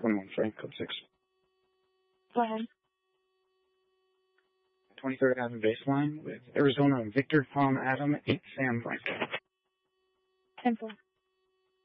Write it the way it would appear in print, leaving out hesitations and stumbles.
1-1 Frank, code 6. Go ahead. 23rd Avenue baseline with Arizona Victor Tom Adam 8 Sam Frank. 10-4.